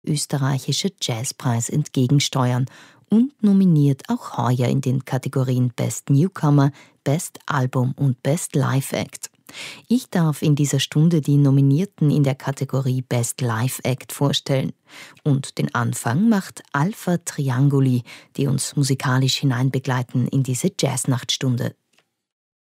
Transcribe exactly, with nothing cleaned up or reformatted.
österreichische Jazzpreis entgegensteuern und nominiert auch heuer in den Kategorien Best Newcomer, Best Album und Best Live Act. Ich darf in dieser Stunde die Nominierten in der Kategorie Best Live Act vorstellen. Und den Anfang macht Alpha Trianguli, die uns musikalisch hineinbegleiten in diese Jazznachtstunde.